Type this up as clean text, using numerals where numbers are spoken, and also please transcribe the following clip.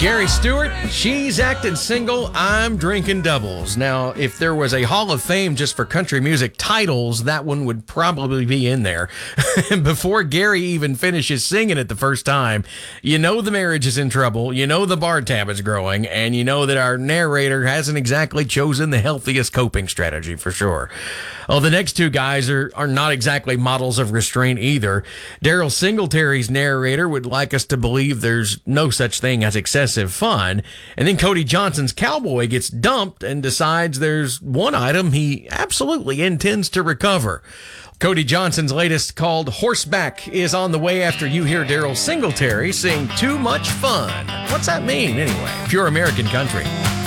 Gary Stewart, she's acting single, I'm drinking doubles. Now, if there was a Hall of Fame just for country music titles, that one would probably be in there. Before Gary even finishes singing it the first time, you know the marriage is in trouble, you know the bar tab is growing, and you know that our narrator hasn't exactly chosen the healthiest coping strategy for sure. Oh, the next two guys are not exactly models of restraint either. Daryl Singletary's narrator would like us to believe there's no such thing as excessive fun. And then Cody Johnson's cowboy gets dumped and decides there's one item he absolutely intends to recover. Cody Johnson's latest, called Horseback, is on the way after you hear Daryl Singletary sing Too Much Fun. What's that mean, anyway? Pure American country.